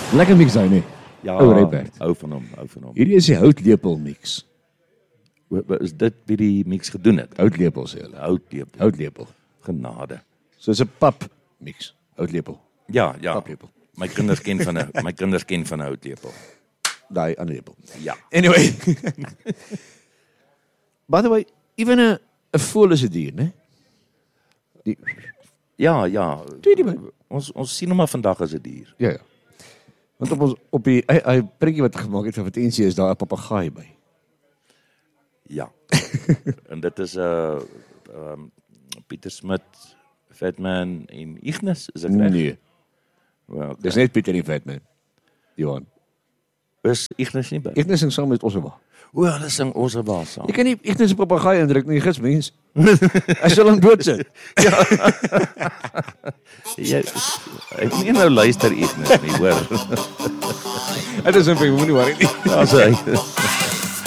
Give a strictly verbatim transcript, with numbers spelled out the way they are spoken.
Lekker mix daai, nee. Ja, Ou Rybert. hou van hom, hou van hom. Hierdie is die houtlepel mix. Wa- wa- Is dit wie die mix gedoen het? Houtlepel sê hulle. Houtlepel. Houtlepel. Genade. So is 'n pap mix. Houtlepel. Ja, ja. Paplepel. My kinders ken van 'n my kinders ken van 'n houtlepel. Daai ander lepel. Ja. Anyway. By the way, even 'n 'n voël is 'n dier, né? Die Ja, ja. Doe die man. Ons ons sien hom maar vandag as 'n dier. Ja, ja. Want op ons op die hy, hy prentjie wat gemaak het van Vatensie is daar 'n papegaai by. Ja. En dit is 'n uh, um, Pieter Smit, Fatman en Ignis, is ek reg? Nee, Well, okay. dis net Pieter en Fatman. Johan. Is Ignis nie by? Ignis sing saam met Ossewa. O, hulle sing ons baas saam. Jy kan nie Ignis 'n papegaai indruk nie, gits mens. Hy sal hom doodsit. Ja, ek moet nie nou luister Ignis nie, hoor. Dit is 'n moenie worry nie. Daar's hy.